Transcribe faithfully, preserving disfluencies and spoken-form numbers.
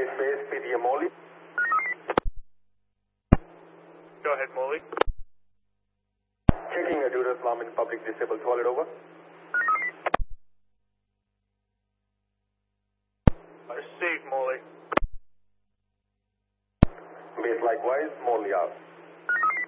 Base base, P D M Morley. Go ahead, Morley. Checking a Duras alarm in public disabled toilet, over. Receive, Morley. Base likewise, Morley out.